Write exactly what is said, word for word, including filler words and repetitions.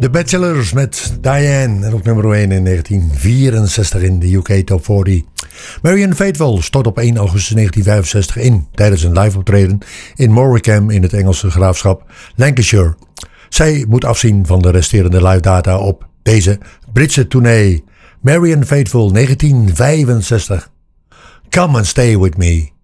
The Bachelors met Diane en op nummer één in negentien vierenzestig in de U K Top veertig. Marianne Faithfull stort op één augustus negentien vijfenzestig in tijdens een live optreden in Morecambe in het Engelse graafschap Lancashire. Zij moet afzien van de resterende live data op deze Britse tournee. Marianne Faithfull negentien vijfenzestig. Come and stay with me.